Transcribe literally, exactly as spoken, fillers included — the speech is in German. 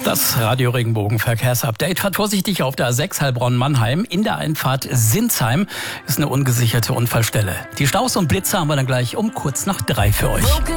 Das Radio Regenbogen Verkehrsupdate. Fahrt vorsichtig auf der A sechs Heilbronn-Mannheim. In der Einfahrt Sinsheim ist eine ungesicherte Unfallstelle. Die Staus und Blitze haben wir dann gleich um kurz nach drei für euch.